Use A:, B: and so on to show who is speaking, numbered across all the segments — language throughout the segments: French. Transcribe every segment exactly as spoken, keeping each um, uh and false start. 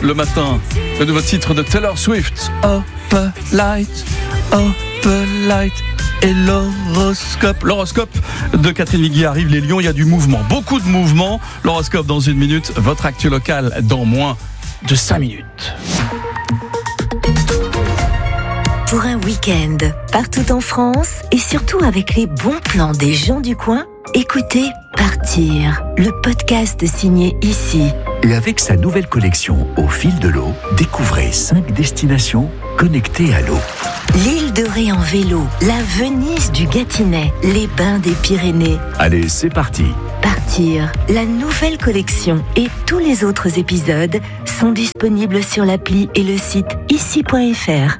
A: le matin. Le nouveau titre de Taylor Swift. Up Light, Up Light. Et l'horoscope. L'horoscope de Catherine Viguier arrive. Les lions, il y a du mouvement. Beaucoup de mouvement. L'horoscope dans une minute. Votre actu local dans moins de cinq minutes.
B: Pour un week-end, partout en France et surtout avec les bons plans des gens du coin, écoutez Partir, le podcast signé Ici.
C: Et avec sa nouvelle collection Au fil de l'eau, découvrez cinq destinations connectées à l'eau.
B: L'île de Ré en vélo, la Venise du Gâtinais, les bains des Pyrénées.
C: Allez, c'est parti.
B: Partir, la nouvelle collection et tous les autres épisodes sont disponibles sur l'appli et le site ici point f r.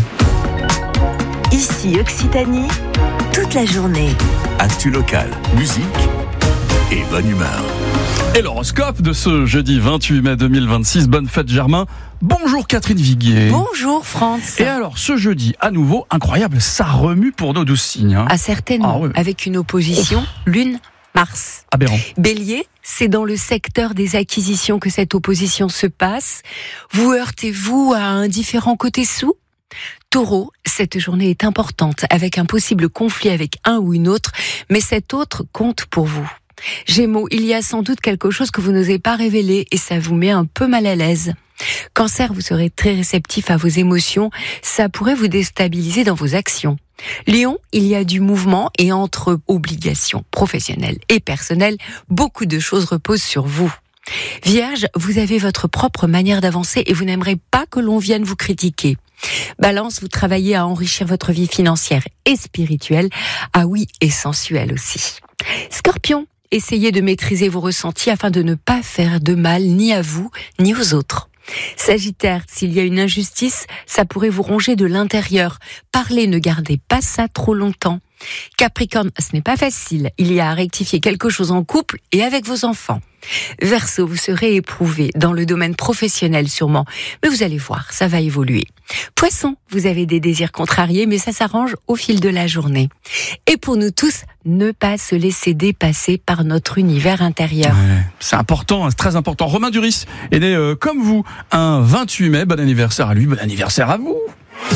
B: Ici Occitanie, toute la journée.
C: Actu local, musique et bonne humeur.
A: Et l'horoscope de ce jeudi vingt-huit mai deux mille vingt-six. Bonne fête Germain. Bonjour Catherine Viguier.
D: Bonjour France.
A: Et alors ce jeudi, à nouveau, incroyable, ça remue pour nos douze signes. Hein.
D: Ah certainement, ah, ouais. Avec une opposition, Ouf. Lune, Mars.
A: Aberrant.
D: Bélier, c'est dans le secteur des acquisitions que cette opposition se passe. Vous heurtez-vous à un différent côté sous ? Taureau, cette journée est importante avec un possible conflit avec un ou une autre, mais cet autre compte pour vous. Gémeaux, il y a sans doute quelque chose que vous n'osez pas révéler et ça vous met un peu mal à l'aise. Cancer, vous serez très réceptif à vos émotions, ça pourrait vous déstabiliser dans vos actions. Lion, il y a du mouvement et entre obligations professionnelles et personnelles, beaucoup de choses reposent sur vous. Vierge, vous avez votre propre manière d'avancer et vous n'aimerez pas que l'on vienne vous critiquer. Balance, vous travaillez à enrichir votre vie financière et spirituelle, ah oui, et sensuelle aussi. Scorpion, essayez de maîtriser vos ressentis afin de ne pas faire de mal ni à vous, ni aux autres. Sagittaire, s'il y a une injustice, ça pourrait vous ronger de l'intérieur. Parlez, ne gardez pas ça trop longtemps. Capricorne, ce n'est pas facile. Il y a à rectifier quelque chose en couple et avec vos enfants. Verseau, vous serez éprouvé dans le domaine professionnel sûrement, mais vous allez voir, ça va évoluer. Poisson, vous avez des désirs contrariés, mais ça s'arrange au fil de la journée. Et pour nous tous, ne pas se laisser dépasser par notre univers intérieur.
A: Ouais, c'est important, c'est très important. Romain Duris est né euh, comme vous un vingt-huit mai. Bon anniversaire à lui, bon anniversaire à vous.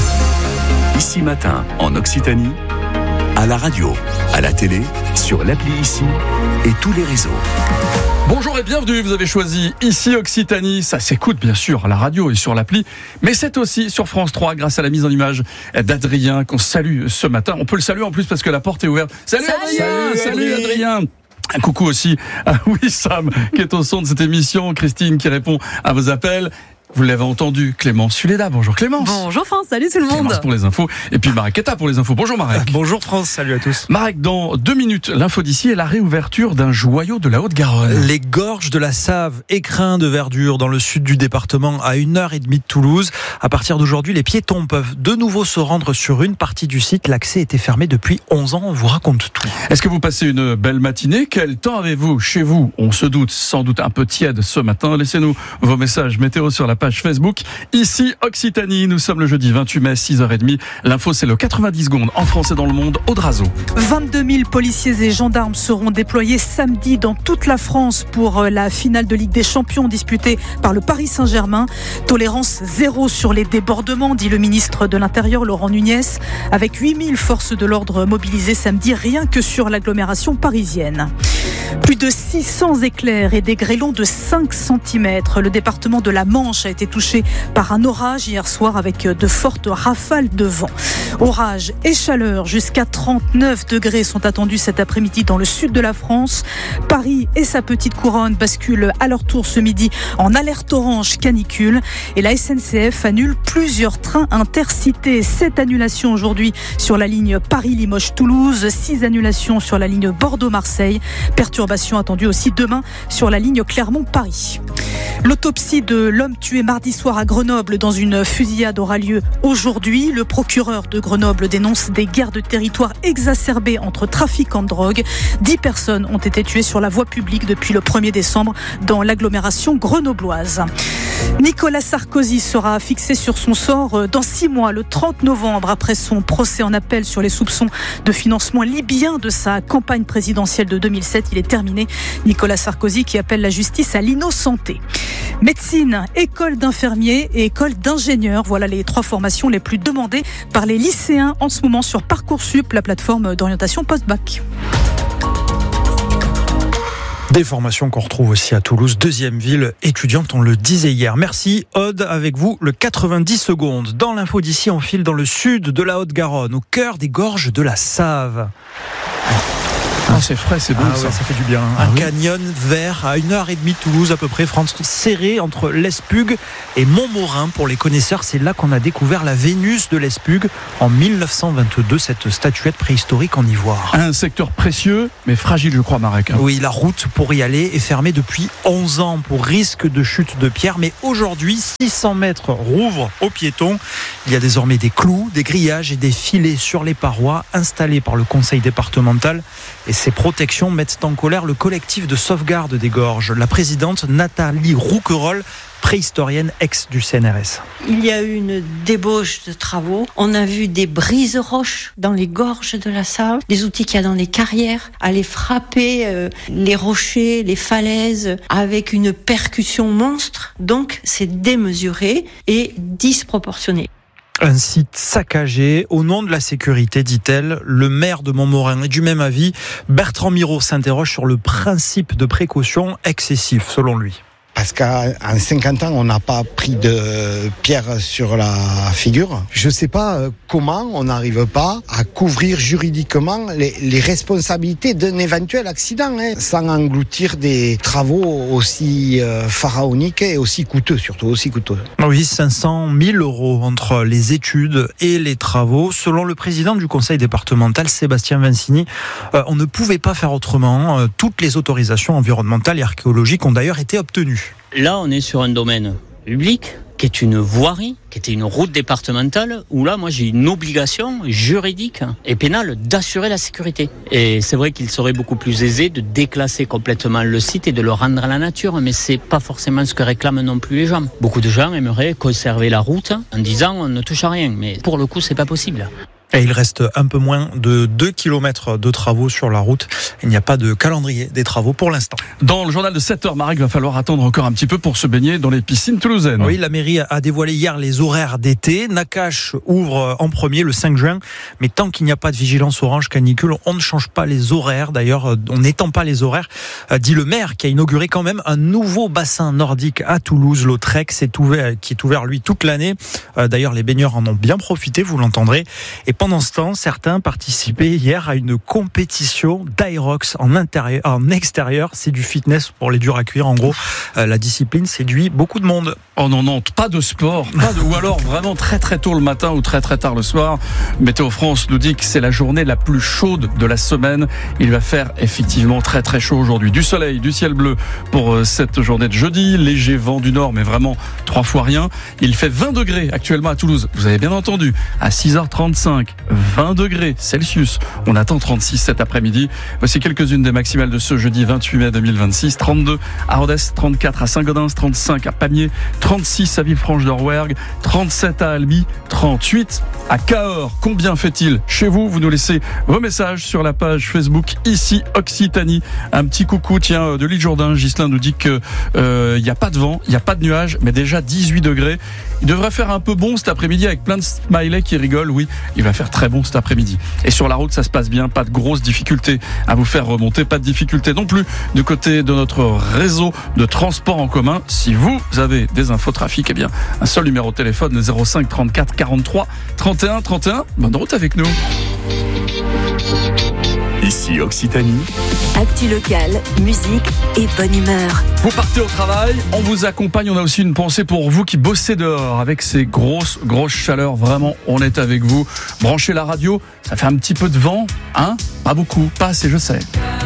C: Ici Matin, en Occitanie, à la radio, à la télé, sur l'appli Ici et tous les réseaux.
A: Bonjour et bienvenue, vous avez choisi Ici Occitanie, ça s'écoute bien sûr à la radio et sur l'appli, mais c'est aussi sur France trois grâce à la mise en image d'Adrien qu'on salue ce matin. On peut le saluer en plus parce que la porte est ouverte. Salut, salut Adrien, salut, salut Adrien. Un coucou aussi à Wissam qui est au son de cette émission, Christine qui répond à vos appels. Vous l'avez entendu, Clémence Suleda. Bonjour Clémence.
E: Bonjour France, salut tout le monde.
A: Clémence pour les infos. Et puis Marek Keta pour les infos. Bonjour Marek.
F: Bonjour France, salut à tous.
A: Marek, dans deux minutes, l'info d'ici est la réouverture d'un joyau de la Haute-Garonne.
F: Les gorges de la Save, écrins de verdure dans le sud du département, à une heure et demie de Toulouse. À partir d'aujourd'hui, les piétons peuvent de nouveau se rendre sur une partie du site. L'accès était fermé depuis onze ans. On vous raconte tout.
A: Est-ce que vous passez une belle matinée? Quel temps avez-vous chez vous? On se doute, sans doute un peu tiède ce matin. Laissez-nous vos messages météo sur la page Facebook. Ici Occitanie, nous sommes le jeudi vingt-huit mai, six heures trente. L'info, c'est le quatre-vingt-dix secondes en France et dans le monde, Audrazo.
E: vingt-deux mille policiers et gendarmes seront déployés samedi dans toute la France pour la finale de Ligue des Champions disputée par le Paris Saint-Germain. Tolérance zéro sur les débordements, dit le ministre de l'Intérieur, Laurent Nunez, avec huit mille forces de l'ordre mobilisées samedi, rien que sur l'agglomération parisienne. Plus de six cents éclairs et des grêlons de cinq centimètres. Le département de la Manche a été touché par un orage hier soir avec de fortes rafales de vent. Orage et chaleur, jusqu'à trente-neuf degrés sont attendus cet après-midi dans le sud de la France. Paris et sa petite couronne basculent à leur tour ce midi en alerte orange canicule. Et la S N C F annule plusieurs trains intercités. Sept annulations aujourd'hui sur la ligne Paris-Limoges-Toulouse, six annulations sur la ligne Bordeaux-Marseille. Perturbations attendues aussi demain sur la ligne Clermont-Paris. L'autopsie de l'homme tué mardi soir à Grenoble dans une fusillade aura lieu aujourd'hui. Le procureur de Grenoble dénonce des guerres de territoire exacerbées entre trafiquants de drogue. Dix personnes ont été tuées sur la voie publique depuis le premier décembre dans l'agglomération grenobloise. Nicolas Sarkozy sera fixé sur son sort dans six mois, le trente novembre, après son procès en appel sur les soupçons de financement libyen de sa campagne présidentielle de deux mille sept. Il est terminé. Nicolas Sarkozy qui appelle la justice à l'innocenté. Médecine, école d'infirmiers et école d'ingénieurs. Voilà les trois formations les plus demandées par les lycéens en ce moment sur Parcoursup, la plateforme d'orientation post-bac.
F: Des formations qu'on retrouve aussi à Toulouse, deuxième ville étudiante, on le disait hier. Merci Aude, avec vous le quatre-vingt-dix secondes. Dans l'info d'ici, on file dans le sud de la Haute-Garonne, au cœur des gorges de la Save.
A: Ah, c'est frais, c'est bon,
F: ah
A: ça.
F: Ouais, ça fait du bien.
A: Ah
F: un
A: oui.
F: canyon vert à une heure et demie de Toulouse à peu près, France, serré entre l'Espugue et Montmorin. Pour les connaisseurs, c'est là qu'on a découvert la Vénus de l'Espugue en mille neuf cent vingt-deux, cette statuette préhistorique en ivoire.
A: Un secteur précieux, mais fragile, je crois, Marek.
F: Oui, la route pour y aller est fermée depuis onze ans pour risque de chute de pierre. Mais aujourd'hui, six cents mètres rouvrent aux piétons. Il y a désormais des clous, des grillages et des filets sur les parois installés par le conseil départemental. Et ces protections mettent en colère le collectif de sauvegarde des gorges. La présidente Nathalie Rouquerolles, préhistorienne ex du C N R S.
G: Il y a eu une débauche de travaux. On a vu des brises-roches dans les gorges de la Save, des outils qu'il y a dans les carrières, aller frapper euh, les rochers, les falaises, avec une percussion monstre. Donc, c'est démesuré et disproportionné.
F: Un site saccagé au nom de la sécurité, dit-elle. Le maire de Montmorin est du même avis. Bertrand Miraud s'interroge sur le principe de précaution excessif, selon lui.
H: Parce qu'en cinquante ans, on n'a pas pris de pierre sur la figure. Je ne sais pas comment on n'arrive pas à couvrir juridiquement les, les responsabilités d'un éventuel accident, hein, sans engloutir des travaux aussi euh, pharaoniques et aussi coûteux, surtout aussi coûteux.
F: Oui, cinq cent mille euros entre les études et les travaux. Selon le président du conseil départemental, Sébastien Vincini, euh, on ne pouvait pas faire autrement. Euh, toutes les autorisations environnementales et archéologiques ont d'ailleurs été obtenues.
I: Là, on est sur un domaine public qui est une voirie, qui était une route départementale, où là, moi, j'ai une obligation juridique et pénale d'assurer la sécurité. Et c'est vrai qu'il serait beaucoup plus aisé de déclasser complètement le site et de le rendre à la nature, mais c'est pas forcément ce que réclament non plus les gens. Beaucoup de gens aimeraient conserver la route en disant on ne touche à rien, mais pour le coup, c'est pas possible.
F: Et il reste un peu moins de deux kilomètres de travaux sur la route. Il n'y a pas de calendrier des travaux pour l'instant.
A: Dans le journal de sept heures, Marek, va falloir attendre encore un petit peu pour se baigner dans les piscines toulousaines.
F: Oui, la mairie a dévoilé hier les horaires d'été. Nakache ouvre en premier le cinq juin. Mais tant qu'il n'y a pas de vigilance orange canicule, on ne change pas les horaires. D'ailleurs, on n'étend pas les horaires, dit le maire qui a inauguré quand même un nouveau bassin nordique à Toulouse. Lautrec, c'est ouvert, qui est ouvert lui toute l'année. D'ailleurs, les baigneurs en ont bien profité, vous l'entendrez. Et pendant ce temps, certains participaient hier à une compétition d'Aerox en, intérieur, en extérieur. C'est du fitness pour les durs à cuire. En gros, euh, la discipline séduit beaucoup de monde.
A: Oh non, non, pas de sport. Pas de, ou alors vraiment très très tôt le matin ou très très tard le soir. Météo France nous dit que c'est la journée la plus chaude de la semaine. Il va faire effectivement très très chaud aujourd'hui. Du soleil, du ciel bleu pour cette journée de jeudi. Léger vent du nord, mais vraiment trois fois rien. Il fait vingt degrés actuellement à Toulouse. Vous avez bien entendu. À six heures trente-cinq. vingt degrés Celsius. On attend trente-six cet après-midi. Voici quelques-unes des maximales de ce jeudi vingt-huit mai deux mille vingt-six. trente-deux à Rodez, trente-quatre à Saint-Gaudens, trente-cinq à Pamiers, trente-six à Villefranche-de-Rouergue, trente-sept à Albi, trente-huit à Cahors. Combien fait-il chez vous? Vous nous laissez vos messages sur la page Facebook ici Occitanie. Un petit coucou, tiens, de l'île Jourdain. Ghislain nous dit que euh, il n'y a pas de vent, il n'y a pas de nuages, mais déjà dix-huit degrés. Il devrait faire un peu bon cet après-midi avec plein de smileys qui rigolent. Oui, il va faire très bon cet après-midi. Et sur la route, ça se passe bien. Pas de grosses difficultés à vous faire remonter. Pas de difficultés non plus du côté de notre réseau de transport en commun. Si vous avez des infos trafic, eh bien, un seul numéro de téléphone, le zéro cinq trente-quatre quarante-trois trente et un trente et un. Bonne route avec nous.
C: Ici Occitanie.
B: Actu locale, musique et bonne humeur.
A: Vous partez au travail, on vous accompagne. On a aussi une pensée pour vous qui bossez dehors avec ces grosses, grosses chaleurs. Vraiment, on est avec vous. Branchez la radio, ça fait un petit peu de vent, hein? Pas beaucoup, pas assez, je sais.